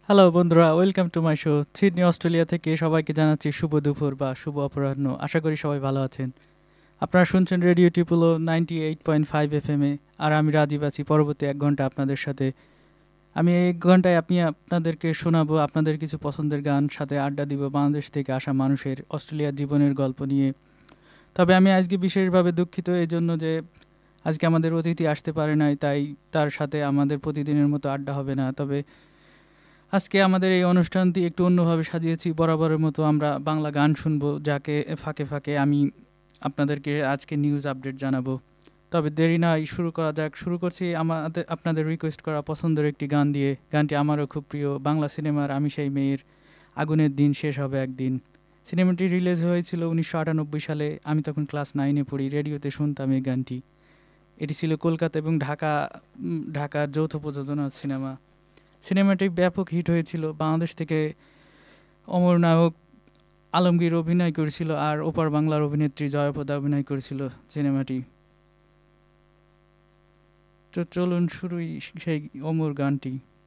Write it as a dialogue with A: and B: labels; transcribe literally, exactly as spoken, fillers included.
A: Hello বন্ধুরা, welcome to my show. Sydney Australia থেকে সবাইকে জানাচ্ছি শুভ দুপুর বা শুভ অপরাহ্ন। আশা করি সবাই ভালো আছেন। আপনারা শুনছেন radio টিপুলো ninety eight point five F M A. আর আমি রাজীব আছি পরবর্তী এক ঘন্টা আপনাদের সাথে। আমি এই এক ঘন্টায় আপনি আপনাদেরকে শোনাবো আপনাদের কিছু পছন্দের গান, সাথে আড্ডা দিব বাংলাদেশ থেকে আসা মানুষের অস্ট্রেলিয়ার জীবনের গল্প নিয়ে। তবে আমি আজকে বিশেষভাবে দুঃখিত এই জন্য যে আজকে আমাদের অতিথি আসতে পারে নাই, তাই তার সাথে আমাদের প্রতিদিনের মতো আড্ডা হবে না। তবে আজকে আমাদের এই অনুষ্ঠানটি একটু অন্যভাবে সাজিয়েছি। বরাবরের মতো আমরা বাংলা গান শুনবো, যাকে ফাঁকে ফাঁকে আমি আপনাদেরকে আজকে নিউজ আপডেট জানাবো। তবে দেরি নয়, শুরু করা যাক। শুরু করছি আমাদের আপনাদের রিকোয়েস্ট করা পছন্দের একটি গান দিয়ে। গানটি আমারও খুব প্রিয়, বাংলা সিনেমার আমি সেই মেয়ের, আগুনের দিন শেষ হবে একদিন। সিনেমাটি রিলিজ হয়েছিল উনিশশো আটানব্বই সালে। আমি তখন ক্লাস নাইনে পড়ি, রেডিওতে শুনতাম এই গানটি। এটি ছিল কলকাতা এবং ঢাকা উম, ঢাকার যৌথ প্রযোজনার সিনেমা। সিনেমাটি ব্যাপক হিট হয়েছিল। বাংলাদেশ থেকে অমর নায়ক আলমগীর অভিনয় করেছিল, আর ওপার বাংলার অভিনেত্রী জয়াপদা অভিনয় করেছিল সিনেমাটি। তো চলুন শুরুই সেই অমর গানটি।